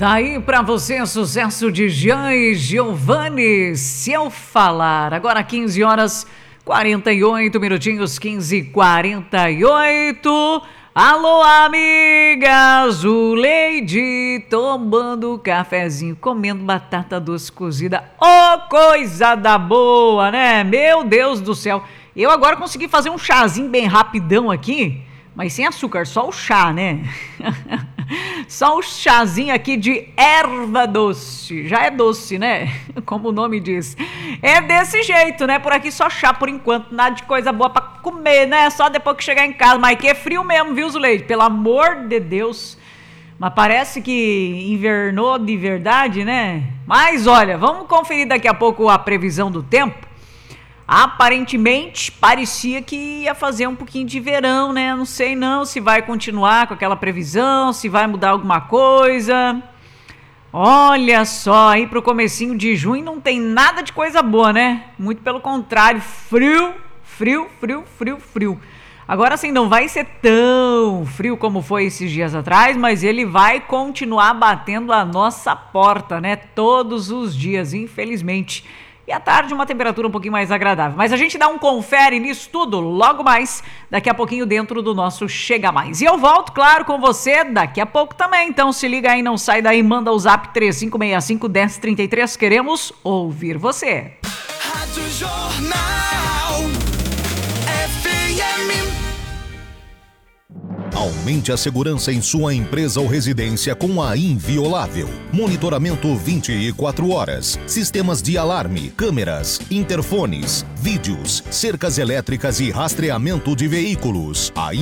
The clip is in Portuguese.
Tá aí pra você, sucesso de Jean e Giovanni, Se Eu Falar. Agora 15 horas 48 minutinhos, 15h48. Alô, amiga Zuleide, tomando cafezinho, comendo batata doce cozida. Ô, coisa da boa, né? Meu Deus do céu. Eu agora consegui fazer um chazinho bem rapidão aqui, mas sem açúcar, só o chá, né? Só um chazinho aqui de erva doce. Já é doce, né? Como o nome diz. É desse jeito, né? Por aqui só chá por enquanto. Nada de coisa boa pra comer, né? Só depois que chegar em casa. Mas que é frio mesmo, viu, Zuleide? Pelo amor de Deus. Mas parece que invernou de verdade, né? Mas olha, vamos conferir daqui a pouco a previsão do tempo. Aparentemente, parecia que ia fazer um pouquinho de verão, né? Não sei não se vai continuar com aquela previsão, se vai mudar alguma coisa. Olha só, aí pro comecinho de junho não tem nada de coisa boa, né? Muito pelo contrário, frio, frio, frio, frio, frio. Agora sim, não vai ser tão frio como foi esses dias atrás, mas ele vai continuar batendo a nossa porta, né? Todos os dias, infelizmente. E à tarde uma temperatura um pouquinho mais agradável. Mas a gente dá um confere nisso tudo logo mais, daqui a pouquinho dentro do nosso Chega Mais. E eu volto, claro, com você daqui a pouco também. Então se liga aí, não sai daí, manda o zap 3565-1033. Queremos ouvir você. Rádio Jornal FM. Aumente a segurança em sua empresa ou residência com a Inviolável. Monitoramento 24 horas. Sistemas de alarme, câmeras, interfones, vídeos, cercas elétricas e rastreamento de veículos. A